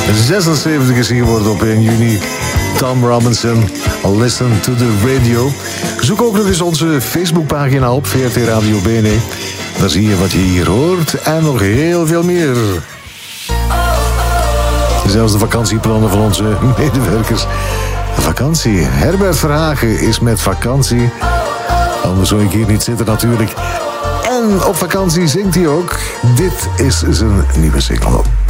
76 is hij geworden op 1 juni. Tom Robinson, Listen to the Radio. Zoek ook nog eens onze Facebookpagina op, VRT Radio BNE. Dan zie je wat je hier hoort en nog heel veel meer. Zelfs de vakantieplannen van onze medewerkers. Vakantie. Herbert Verhagen is met vakantie. Anders zou ik hier niet zitten natuurlijk. En op vakantie zingt hij ook. Dit is zijn nieuwe single.